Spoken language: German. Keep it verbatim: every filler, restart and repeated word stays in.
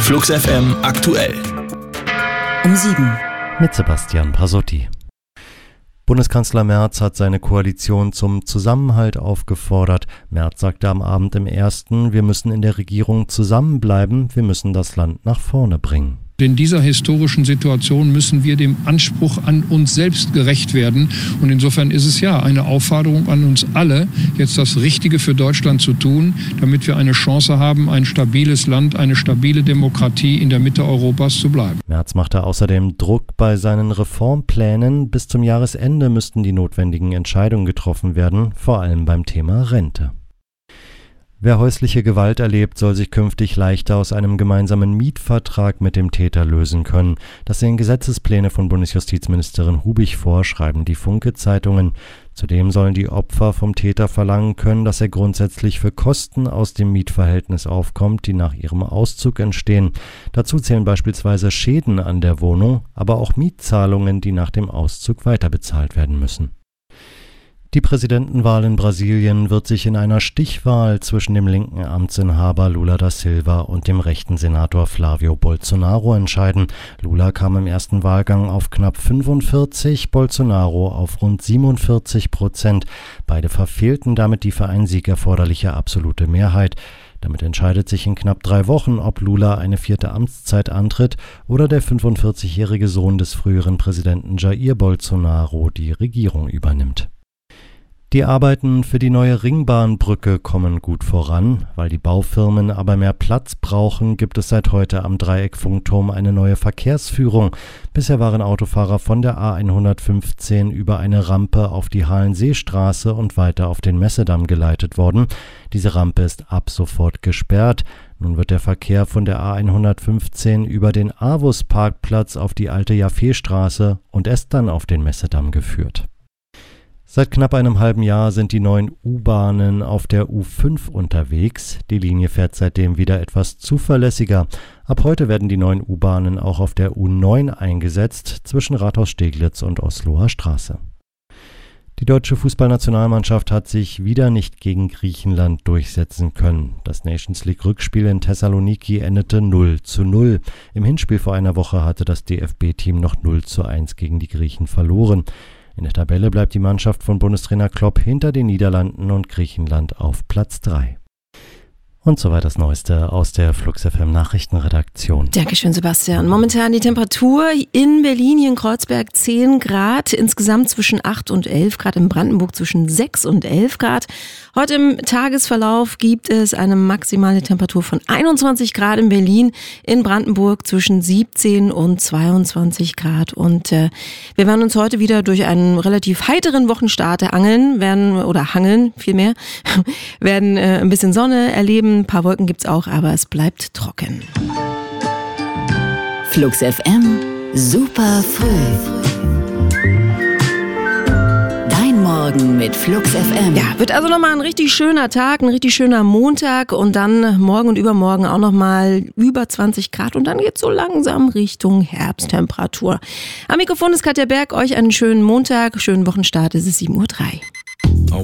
Flux F M aktuell. Um sieben. Mit Sebastian Pasotti. Bundeskanzler Merz hat seine Koalition zum Zusammenhalt aufgefordert. Merz sagte am Abend im Ersten, wir müssen in der Regierung zusammenbleiben, wir müssen das Land nach vorne bringen. In dieser historischen Situation müssen wir dem Anspruch an uns selbst gerecht werden. Und insofern ist es ja eine Aufforderung an uns alle, jetzt das Richtige für Deutschland zu tun, damit wir eine Chance haben, ein stabiles Land, eine stabile Demokratie in der Mitte Europas zu bleiben. Merz machte außerdem Druck bei seinen Reformplänen. Bis zum Jahresende müssten die notwendigen Entscheidungen getroffen werden, vor allem beim Thema Rente. Wer häusliche Gewalt erlebt, soll sich künftig leichter aus einem gemeinsamen Mietvertrag mit dem Täter lösen können. Das sehen Gesetzespläne von Bundesjustizministerin Hubich vor, schreiben die Funke-Zeitungen. Zudem sollen die Opfer vom Täter verlangen können, dass er grundsätzlich für Kosten aus dem Mietverhältnis aufkommt, die nach ihrem Auszug entstehen. Dazu zählen beispielsweise Schäden an der Wohnung, aber auch Mietzahlungen, die nach dem Auszug weiterbezahlt werden müssen. Die Präsidentenwahl in Brasilien wird sich in einer Stichwahl zwischen dem linken Amtsinhaber Lula da Silva und dem rechten Senator Flávio Bolsonaro entscheiden. Lula kam im ersten Wahlgang auf knapp fünfundvierzig, Bolsonaro auf rund siebenundvierzig Prozent. Beide verfehlten damit die für einen Sieg erforderliche absolute Mehrheit. Damit entscheidet sich in knapp drei Wochen, ob Lula eine vierte Amtszeit antritt oder der fünfundvierzigjährige Sohn des früheren Präsidenten Jair Bolsonaro die Regierung übernimmt. Die Arbeiten für die neue Ringbahnbrücke kommen gut voran. Weil die Baufirmen aber mehr Platz brauchen, gibt es seit heute am Dreieckfunkturm eine neue Verkehrsführung. Bisher waren Autofahrer von der A hundertfünfzehn über eine Rampe auf die Halenseestraße und weiter auf den Messedamm geleitet worden. Diese Rampe ist ab sofort gesperrt. Nun wird der Verkehr von der A hundertfünfzehn über den Avus-Parkplatz auf die alte Jaffeestraße und erst dann auf den Messedamm geführt. Seit knapp einem halben Jahr sind die neuen U-Bahnen auf der U fünf unterwegs. Die Linie fährt seitdem wieder etwas zuverlässiger. Ab heute werden die neuen U-Bahnen auch auf der U neun eingesetzt, zwischen Rathaus-Steglitz und Osloer Straße. Die deutsche Fußballnationalmannschaft hat sich wieder nicht gegen Griechenland durchsetzen können. Das Nations-League-Rückspiel in Thessaloniki endete null zu null. Im Hinspiel vor einer Woche hatte das D F B-Team noch null zu eins gegen die Griechen verloren. In der Tabelle bleibt die Mannschaft von Bundestrainer Klopp hinter den Niederlanden und Griechenland auf Platz drei. Und soweit das Neueste aus der Flux F M Nachrichtenredaktion. Dankeschön, Sebastian. Momentan die Temperatur in Berlin, hier in Kreuzberg zehn Grad, insgesamt zwischen acht und elf Grad, in Brandenburg zwischen sechs und elf Grad. Heute im Tagesverlauf gibt es eine maximale Temperatur von einundzwanzig Grad in Berlin, in Brandenburg zwischen siebzehn und zweiundzwanzig Grad. Und äh, wir werden uns heute wieder durch einen relativ heiteren Wochenstart angeln, werden, oder hangeln vielmehr, werden äh, ein bisschen Sonne erleben. Ein paar Wolken gibt's auch, aber es bleibt trocken. Flux F M, super früh. Dein Morgen mit Flux F M. Ja, wird also nochmal ein richtig schöner Tag, ein richtig schöner Montag und dann morgen und übermorgen auch nochmal über zwanzig Grad und dann geht's so langsam Richtung Herbsttemperatur. Am Mikrofon ist Katja Berg, euch einen schönen Montag, schönen Wochenstart, es ist sieben Uhr drei.